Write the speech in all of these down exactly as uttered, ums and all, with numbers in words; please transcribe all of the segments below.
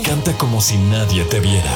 canta como si nadie te viera.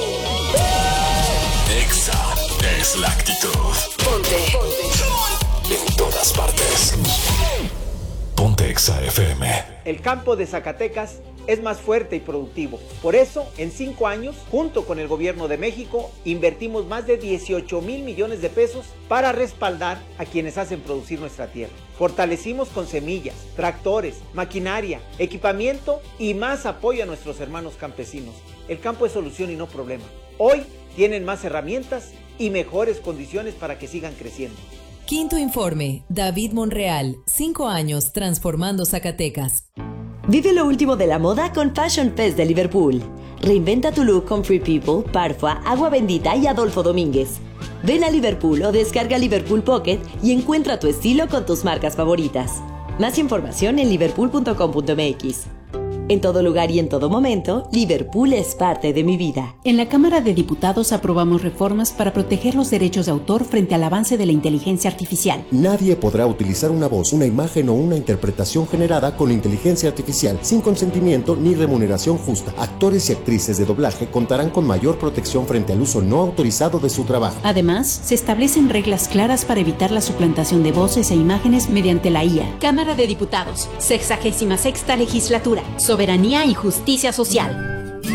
Exa es la actitud. Ponte. En todas partes. Ponte Exa F M. El campo de Zacatecas es más fuerte y productivo. Por eso, en cinco años, junto con el gobierno de México, invertimos más de dieciocho mil millones de pesos para respaldar a quienes hacen producir nuestra tierra. Fortalecimos con semillas, tractores, maquinaria, equipamiento y más apoyo a nuestros hermanos campesinos. El campo es solución y no problema. Hoy tienen más herramientas y mejores condiciones para que sigan creciendo. Quinto informe, David Monreal, cinco años transformando Zacatecas. Vive lo último de la moda con Fashion Fest de Liverpool. Reinventa tu look con Free People, Parfua, Agua Bendita y Adolfo Domínguez. Ven a Liverpool o descarga Liverpool Pocket y encuentra tu estilo con tus marcas favoritas. Más información en liverpool punto com punto m x. En todo lugar y en todo momento, Liverpool es parte de mi vida. En la Cámara de Diputados aprobamos reformas para proteger los derechos de autor frente al avance de la inteligencia artificial. Nadie podrá utilizar una voz, una imagen o una interpretación generada con inteligencia artificial sin consentimiento ni remuneración justa. Actores y actrices de doblaje contarán con mayor protección frente al uso no autorizado de su trabajo. Además, se establecen reglas claras para evitar la suplantación de voces e imágenes mediante la I A. Cámara de Diputados, sexagésima sexta legislatura. Soberanía y justicia social.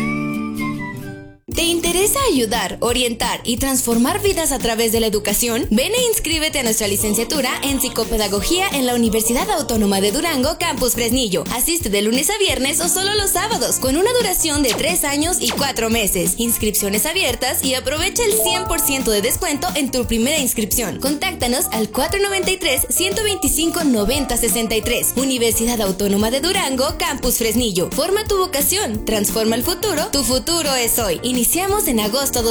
¿Te interesa ayudar, orientar y transformar vidas a través de la educación? Ven e inscríbete a nuestra licenciatura en Psicopedagogía en la Universidad Autónoma de Durango, Campus Fresnillo. Asiste de lunes a viernes o solo los sábados, con una duración de tres años y cuatro meses. Inscripciones abiertas y aprovecha el cien por ciento de descuento en tu primera inscripción. Contáctanos al cuatro noventa y tres, ciento veinticinco, noventa sesenta y tres. Universidad Autónoma de Durango, Campus Fresnillo. Forma tu vocación, transforma el futuro, tu futuro es hoy. Iniciamos en agosto